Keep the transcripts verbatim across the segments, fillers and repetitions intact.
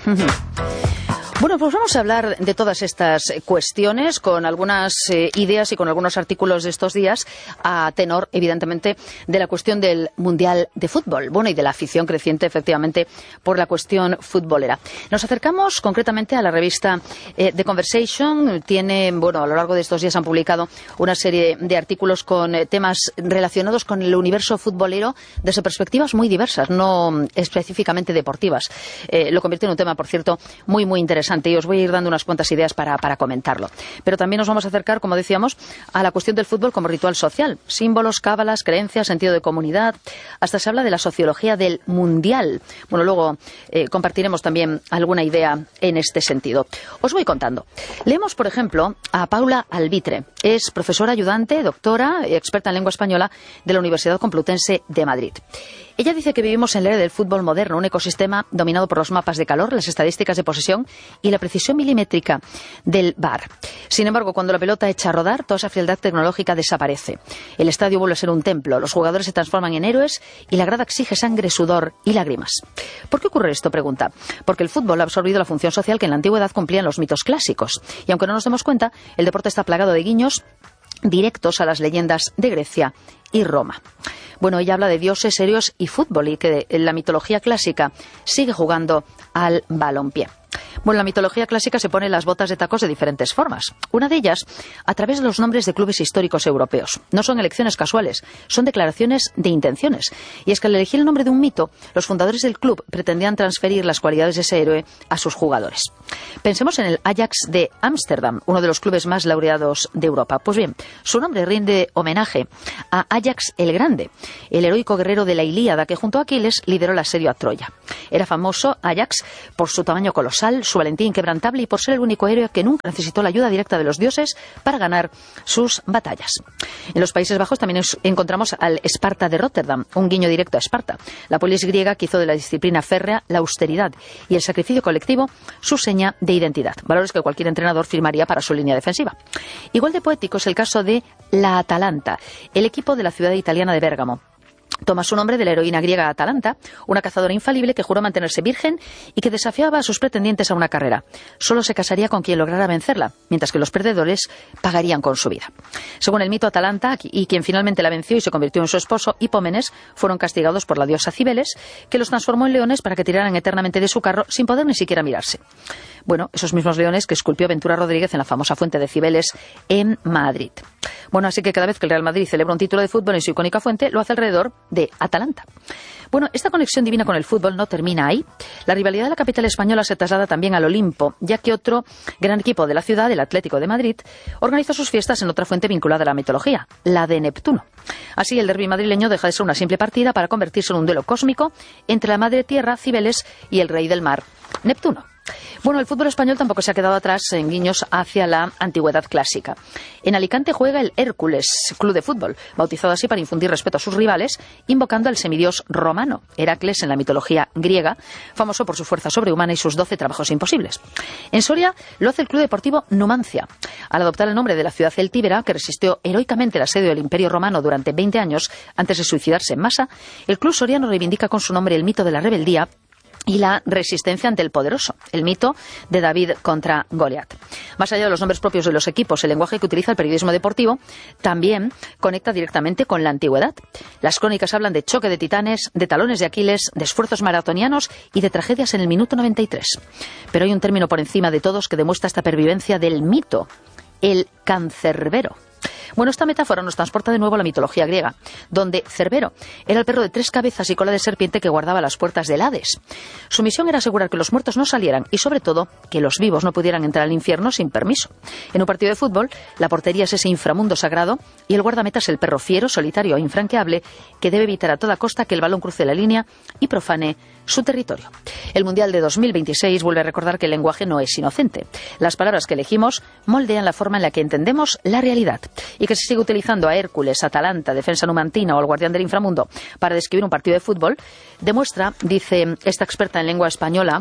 Bueno, pues vamos a hablar de todas estas cuestiones con algunas eh, ideas y con algunos artículos de estos días a tenor, evidentemente, de la cuestión del Mundial de Fútbol. Bueno, y de la afición creciente, efectivamente, por la cuestión futbolera. Nos acercamos concretamente a la revista eh, The Conversation. Tiene, bueno, a lo largo de estos días han publicado una serie de artículos con eh, temas relacionados con el universo futbolero desde perspectivas muy diversas, no específicamente deportivas. Eh, lo convierte en un tema, por cierto, muy, muy interesante. Y os voy a ir dando unas cuantas ideas para, para comentarlo. Pero también nos vamos a acercar, como decíamos, a la cuestión del fútbol como ritual social. Símbolos, cábalas, creencias, sentido de comunidad. Hasta se habla de la sociología del mundial. Bueno, luego eh, compartiremos también alguna idea en este sentido. Os voy contando. Leemos, por ejemplo, a Paula Albitre. Es profesora ayudante, doctora, experta en lengua española de la Universidad Complutense de Madrid. Ella dice que vivimos en la era del fútbol moderno, un ecosistema dominado por los mapas de calor, las estadísticas de posesión y la precisión milimétrica del V A R. Sin embargo, cuando la pelota echa a rodar, toda esa frialdad tecnológica desaparece. El estadio vuelve a ser un templo, los jugadores se transforman en héroes y la grada exige sangre, sudor y lágrimas. ¿Por qué ocurre esto?, pregunta. Porque el fútbol ha absorbido la función social que en la antigüedad cumplían los mitos clásicos. Y aunque no nos demos cuenta, el deporte está plagado de guiños directos a las leyendas de Grecia y Roma. Bueno, ella habla de dioses, héroes y fútbol, y que en la mitología clásica sigue jugando al balompié. Bueno, en la mitología clásica se ponen las botas de tacos de diferentes formas. Una de ellas, a través de los nombres de clubes históricos europeos. No son elecciones casuales, son declaraciones de intenciones. Y es que al elegir el nombre de un mito, los fundadores del club pretendían transferir las cualidades de ese héroe a sus jugadores. Pensemos en el Ajax de Ámsterdam, uno de los clubes más laureados de Europa. Pues bien, su nombre rinde homenaje a Ajax el Grande, el heroico guerrero de la Ilíada que junto a Aquiles lideró el asedio a Troya. Era famoso Ajax por su tamaño colosal, su valentía inquebrantable y por ser el único héroe que nunca necesitó la ayuda directa de los dioses para ganar sus batallas. En los Países Bajos también encontramos al Esparta de Rotterdam, un guiño directo a Esparta, la polis griega que hizo de la disciplina férrea la austeridad y el sacrificio colectivo su seña de identidad, valores que cualquier entrenador firmaría para su línea defensiva. Igual de poético es el caso de la Atalanta, el equipo de la ciudad italiana de Bérgamo. Toma su nombre de la heroína griega Atalanta, una cazadora infalible que juró mantenerse virgen y que desafiaba a sus pretendientes a una carrera. Solo se casaría con quien lograra vencerla, mientras que los perdedores pagarían con su vida. Según el mito, Atalanta y quien finalmente la venció y se convirtió en su esposo, Hipómenes, fueron castigados por la diosa Cibeles, que los transformó en leones para que tiraran eternamente de su carro sin poder ni siquiera mirarse. Bueno, esos mismos leones que esculpió Ventura Rodríguez en la famosa fuente de Cibeles en Madrid. Bueno, así que cada vez que el Real Madrid celebra un título de fútbol en su icónica fuente, lo hace alrededor de Atalanta. Bueno, esta conexión divina con el fútbol no termina ahí. La rivalidad de la capital española se traslada también al Olimpo, ya que otro gran equipo de la ciudad, el Atlético de Madrid, organizó sus fiestas en otra fuente vinculada a la mitología, la de Neptuno. Así, el derbi madrileño deja de ser una simple partida para convertirse en un duelo cósmico entre la madre tierra, Cibeles, y el rey del mar, Neptuno. Bueno, el fútbol español tampoco se ha quedado atrás en guiños hacia la antigüedad clásica. En Alicante juega el Hércules, club de fútbol, bautizado así para infundir respeto a sus rivales, invocando al semidios romano, Heracles en la mitología griega, famoso por su fuerza sobrehumana y sus doce trabajos imposibles. En Soria lo hace el Club Deportivo Numancia. Al adoptar el nombre de la ciudad celtíbera, que resistió heroicamente el asedio del Imperio Romano durante veinte años antes de suicidarse en masa, el club soriano reivindica con su nombre el mito de la rebeldía y la resistencia ante el poderoso, el mito de David contra Goliat. Más allá de los nombres propios de los equipos, el lenguaje que utiliza el periodismo deportivo también conecta directamente con la antigüedad. Las crónicas hablan de choque de titanes, de talones de Aquiles, de esfuerzos maratonianos y de tragedias en el minuto noventa y tres. Pero hay un término por encima de todos que demuestra esta pervivencia del mito, el cancerbero. Bueno, esta metáfora nos transporta de nuevo a la mitología griega, donde Cerbero era el perro de tres cabezas y cola de serpiente que guardaba las puertas del Hades. Su misión era asegurar que los muertos no salieran y, sobre todo, que los vivos no pudieran entrar al infierno sin permiso. En un partido de fútbol, la portería es ese inframundo sagrado y el guardameta es el perro fiero, solitario e infranqueable que debe evitar a toda costa que el balón cruce la línea y profane su territorio. El Mundial de dos mil veintiséis vuelve a recordar que el lenguaje no es inocente. Las palabras que elegimos moldean la forma en la que entendemos la realidad. Y que se sigue utilizando a Hércules, Atalanta, defensa numantina o al guardián del inframundo para describir un partido de fútbol, demuestra, dice esta experta en lengua española,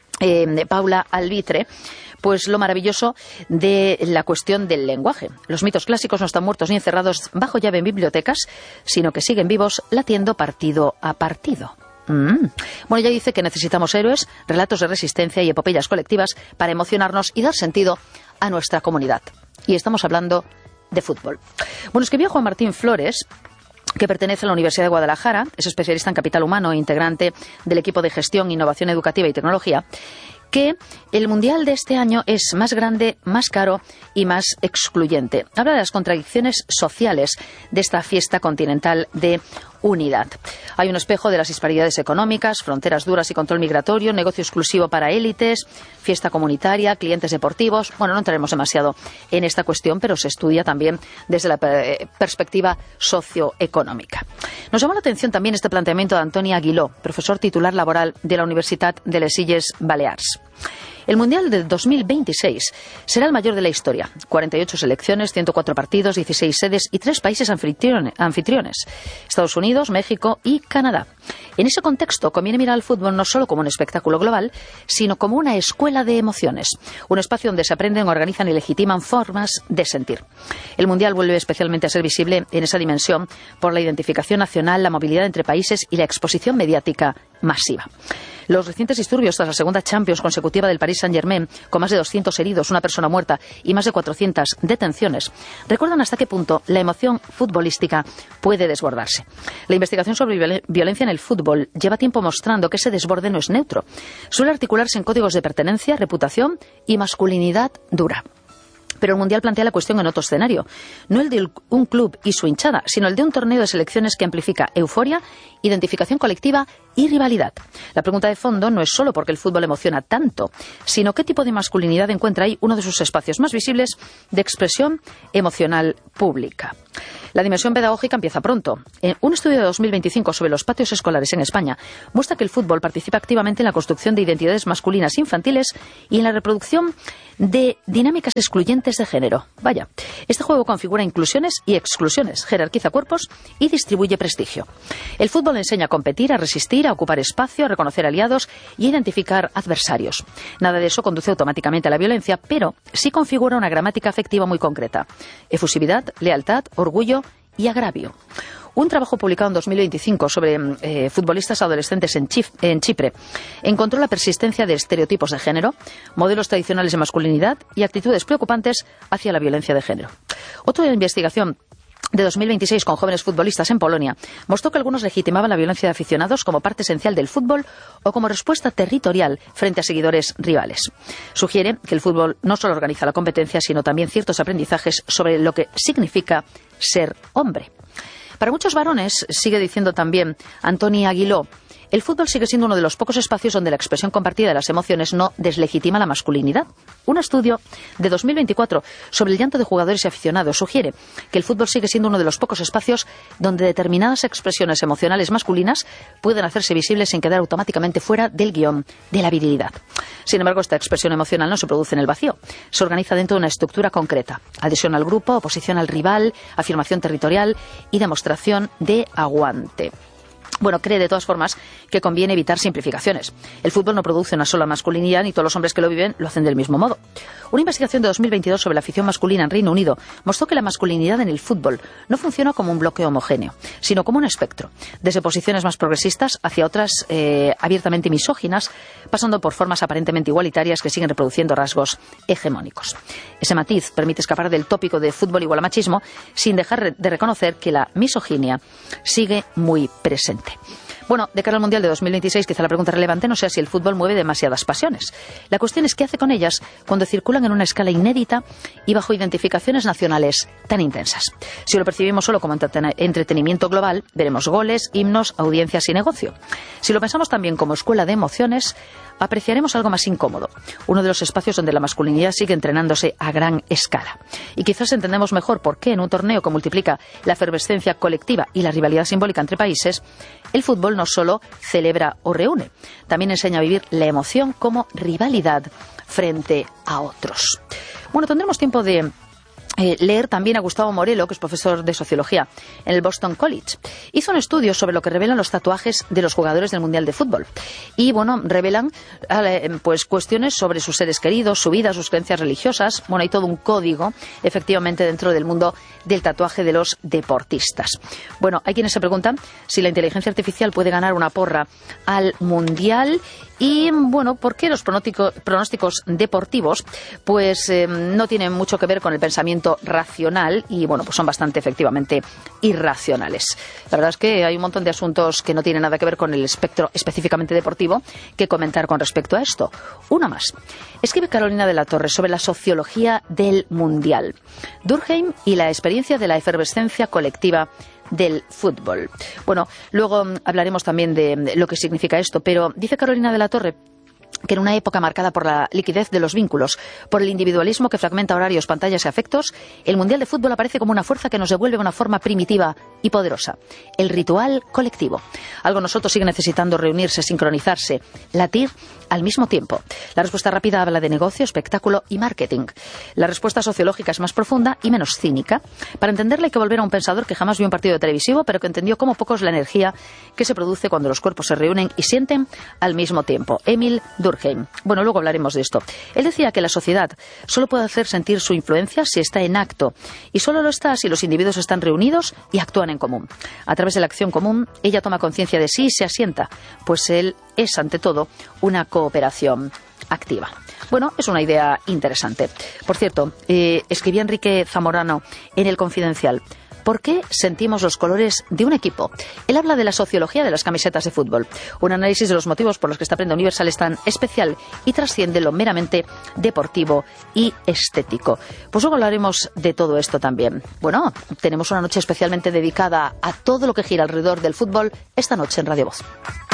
eh, Paula Albitre, pues lo maravilloso de la cuestión del lenguaje. Los mitos clásicos no están muertos ni encerrados bajo llave en bibliotecas, sino que siguen vivos latiendo partido a partido. Mm. Bueno, ella dice que necesitamos héroes, relatos de resistencia y epopeyas colectivas para emocionarnos y dar sentido a nuestra comunidad. Y estamos hablando de fútbol. Bueno, escribió Juan Martín Flores, que pertenece a la Universidad de Guadalajara, es especialista en capital humano e integrante del equipo de gestión, innovación educativa y tecnología, que el Mundial de este año es más grande, más caro y más excluyente. Habla de las contradicciones sociales de esta fiesta continental de unidad. Hay un espejo de las disparidades económicas, fronteras duras y control migratorio, negocio exclusivo para élites, fiesta comunitaria, clientes deportivos. Bueno, no entraremos demasiado en esta cuestión, pero se estudia también desde la perspectiva socioeconómica. Nos llama la atención también este planteamiento de Antoni Aguiló, profesor titular laboral de la Universitat de les Illes Balears. El Mundial de dos mil veintiséis será el mayor de la historia. cuarenta y ocho selecciones, ciento cuatro partidos, dieciséis sedes y tres países anfitriones: Estados Unidos, México y Canadá. En ese contexto conviene mirar al fútbol no solo como un espectáculo global, sino como una escuela de emociones, un espacio donde se aprenden, organizan y legitiman formas de sentir. El Mundial vuelve especialmente a ser visible en esa dimensión por la identificación nacional, la movilidad entre países y la exposición mediática masiva. Los recientes disturbios tras la segunda Champions consecutiva del Paris Saint-Germain, con más de doscientos heridos, una persona muerta y más de cuatrocientas detenciones, recuerdan hasta qué punto la emoción futbolística puede desbordarse. La investigación sobre violencia en el fútbol lleva tiempo mostrando que ese desborde no es neutro. Suele articularse en códigos de pertenencia, reputación y masculinidad dura. Pero el Mundial plantea la cuestión en otro escenario, no el de un club y su hinchada, sino el de un torneo de selecciones que amplifica euforia, identificación colectiva y rivalidad. La pregunta de fondo no es solo por qué el fútbol emociona tanto, sino qué tipo de masculinidad encuentra ahí uno de sus espacios más visibles de expresión emocional pública. La dimensión pedagógica empieza pronto. Un estudio de dos mil veinticinco sobre los patios escolares en España muestra que el fútbol participa activamente en la construcción de identidades masculinas infantiles y en la reproducción de dinámicas excluyentes de género. Vaya, este juego configura inclusiones y exclusiones, jerarquiza cuerpos y distribuye prestigio. El fútbol enseña a competir, a resistir, a ocupar espacio, a reconocer aliados y a identificar adversarios. Nada de eso conduce automáticamente a la violencia, pero sí configura una gramática afectiva muy concreta: efusividad, lealtad, orgullo y agravio. Un trabajo publicado en dos mil veinticinco sobre eh, futbolistas adolescentes en, Chif en Chipre encontró la persistencia de estereotipos de género, modelos tradicionales de masculinidad y actitudes preocupantes hacia la violencia de género. Otra investigación de dos mil veintiséis con jóvenes futbolistas en Polonia mostró que algunos legitimaban la violencia de aficionados como parte esencial del fútbol o como respuesta territorial frente a seguidores rivales. Sugiere que el fútbol no solo organiza la competencia, sino también ciertos aprendizajes sobre lo que significa ser hombre. Para muchos varones, sigue diciendo también Antoni Aguiló, el fútbol sigue siendo uno de los pocos espacios donde la expresión compartida de las emociones no deslegitima la masculinidad. Un estudio de dos mil veinticuatro sobre el llanto de jugadores y aficionados sugiere que el fútbol sigue siendo uno de los pocos espacios donde determinadas expresiones emocionales masculinas pueden hacerse visibles sin quedar automáticamente fuera del guión de la virilidad. Sin embargo, esta expresión emocional no se produce en el vacío. Se organiza dentro de una estructura concreta: adhesión al grupo, oposición al rival, afirmación territorial y demostración de aguante. Bueno, cree de todas formas que conviene evitar simplificaciones. El fútbol no produce una sola masculinidad y todos los hombres que lo viven lo hacen del mismo modo. Una investigación de dos mil veintidós sobre la afición masculina en Reino Unido mostró que la masculinidad en el fútbol no funciona como un bloque homogéneo, sino como un espectro, desde posiciones más progresistas hacia otras eh, abiertamente misóginas, pasando por formas aparentemente igualitarias que siguen reproduciendo rasgos hegemónicos. Ese matiz permite escapar del tópico de fútbol igual a machismo sin dejar de reconocer que la misoginia sigue muy presente. Bueno, de cara al Mundial de dos mil veintiséis, quizá la pregunta relevante no sea si el fútbol mueve demasiadas pasiones. La cuestión es qué hace con ellas cuando circulan en una escala inédita y bajo identificaciones nacionales tan intensas. Si lo percibimos solo como entretenimiento global, veremos goles, himnos, audiencias y negocio. Si lo pensamos también como escuela de emociones, apreciaremos algo más incómodo, uno de los espacios donde la masculinidad sigue entrenándose a gran escala. Y quizás entendemos mejor por qué en un torneo que multiplica la efervescencia colectiva y la rivalidad simbólica entre países, el fútbol no solo celebra o reúne, también enseña a vivir la emoción como rivalidad frente a otros. Bueno, tendremos tiempo de Eh, leer también a Gustavo Morello, que es profesor de Sociología en el Boston College. Hizo un estudio sobre lo que revelan los tatuajes de los jugadores del Mundial de Fútbol. Y, bueno, revelan eh, pues cuestiones sobre sus seres queridos, su vida, sus creencias religiosas. Bueno, hay todo un código, efectivamente, dentro del mundo del tatuaje de los deportistas. Bueno, hay quienes se preguntan si la inteligencia artificial puede ganar una porra al Mundial. Y, bueno, ¿por qué los pronósticos deportivos pues eh, no tienen mucho que ver con el pensamiento racional y, bueno, pues son bastante, efectivamente, irracionales? La verdad es que hay un montón de asuntos que no tienen nada que ver con el espectro específicamente deportivo que comentar con respecto a esto. Una más. Escribe Carolina de la Torre sobre la sociología del Mundial. Durkheim y la experiencia de la efervescencia colectiva del fútbol. Bueno, luego hablaremos también de lo que significa esto, pero dice Carolina de la Torre que en una época marcada por la liquidez de los vínculos, por el individualismo que fragmenta horarios, pantallas y afectos, el Mundial de Fútbol aparece como una fuerza que nos devuelve una forma primitiva y poderosa, el ritual colectivo. Algo nosotros sigue necesitando reunirse, sincronizarse, latir al mismo tiempo. La respuesta rápida habla de negocio, espectáculo y marketing. La respuesta sociológica es más profunda y menos cínica. Para entenderla hay que volver a un pensador que jamás vio un partido televisivo, pero que entendió como pocos la energía que se produce cuando los cuerpos se reúnen y sienten al mismo tiempo. Émile Durkheim. Bueno, luego hablaremos de esto. Él decía que la sociedad solo puede hacer sentir su influencia si está en acto, y solo lo está si los individuos están reunidos y actúan en común. A través de la acción común, ella toma conciencia de sí y se asienta, pues él es, ante todo, una cooperación activa. Bueno, es una idea interesante. Por cierto, eh, escribía Enrique Zamorano en El Confidencial: ¿por qué sentimos los colores de un equipo? Él habla de la sociología de las camisetas de fútbol, un análisis de los motivos por los que esta prenda universal es tan especial y trasciende lo meramente deportivo y estético. Pues luego hablaremos de todo esto también. Bueno, tenemos una noche especialmente dedicada a todo lo que gira alrededor del fútbol esta noche en Radio Voz.